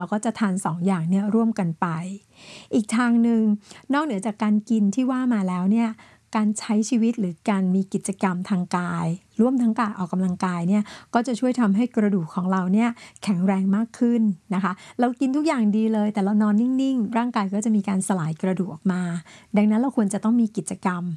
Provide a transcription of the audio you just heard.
เราก็จะทาน2อย่างเนี่ยร่วมกันไปอีกทางหนึ่งนอกเหนือจากการกินที่ว่ามาแล้วเนี่ยการใช้ชีวิตหรือการมีกิจกรรมทางกายร่วมทั้งการออกกำลังกายเนี่ยก็จะช่วยทำให้กระดูกของเราเนี่ยแข็งแรงมากขึ้นนะคะเรากินทุกอย่างดีเลยแต่เรานอนนิ่งๆร่างกายก็จะมีการสลายกระดูกออกมาดังนั้นเราควรจะต้องมีกิจกรรม